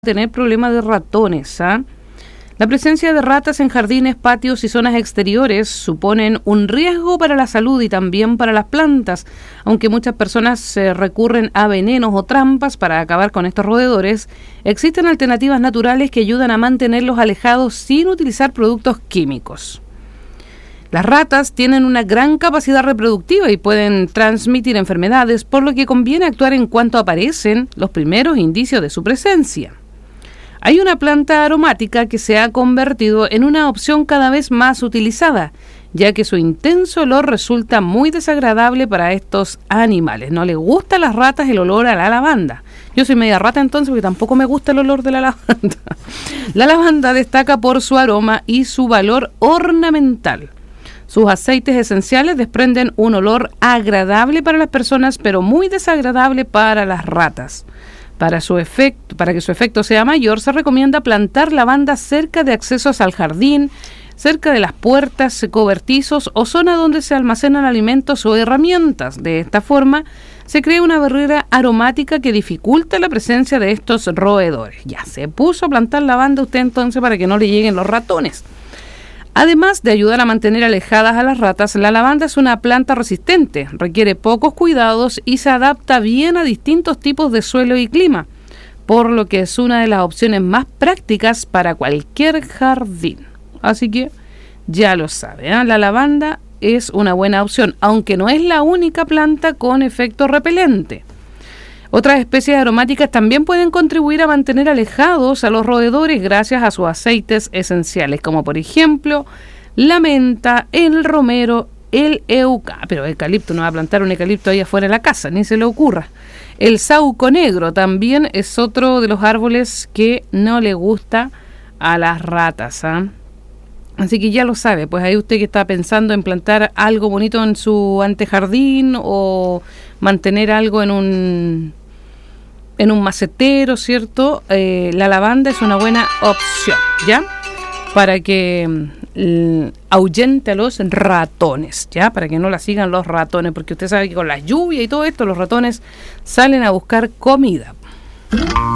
tener problemas de ratones. La presencia de ratas en jardines, patios y zonas exteriores suponen un riesgo para la salud y también para las plantas. Aunque muchas personas recurren a venenos o trampas para acabar con estos roedores, existen alternativas naturales que ayudan a mantenerlos alejados sin utilizar productos químicos. Las ratas tienen una gran capacidad reproductiva y pueden transmitir enfermedades, por lo que conviene actuar en cuanto aparecen los primeros indicios de su presencia. Hay una planta aromática que se ha convertido en una opción cada vez más utilizada, ya que su intenso olor resulta muy desagradable para estos animales. No les gusta a las ratas el olor a la lavanda. Yo soy media rata entonces porque tampoco me gusta el olor de la lavanda. La lavanda destaca por su aroma y su valor ornamental. Sus aceites esenciales desprenden un olor agradable para las personas, pero muy desagradable para las ratas. Para que su efecto sea mayor, se recomienda plantar lavanda cerca de accesos al jardín, cerca de las puertas, cobertizos o zona donde se almacenan alimentos o herramientas. De esta forma, se crea una barrera aromática que dificulta la presencia de estos roedores. Ya se puso a plantar lavanda usted entonces para que no le lleguen los ratones. Además de ayudar a mantener alejadas a las ratas, la lavanda es una planta resistente, requiere pocos cuidados y se adapta bien a distintos tipos de suelo y clima, por lo que es una de las opciones más prácticas para cualquier jardín. Así que ya lo sabe, la lavanda es una buena opción, aunque no es la única planta con efecto repelente. Otras especies aromáticas también pueden contribuir a mantener alejados a los roedores gracias a sus aceites esenciales, como por ejemplo la menta, el romero, el pero eucalipto, no va a plantar un eucalipto ahí afuera de la casa, ni se le ocurra. El sauco negro también es otro de los árboles que no le gusta a las ratas. Así que ya lo sabe, pues ahí usted que está pensando en plantar algo bonito en su antejardín o mantener algo en un macetero, ¿cierto? La lavanda es una buena opción, ¿ya? Para que ahuyente a los ratones, ¿ya? Para que no la sigan los ratones, porque usted sabe que con la lluvia y todo esto, los ratones salen a buscar comida.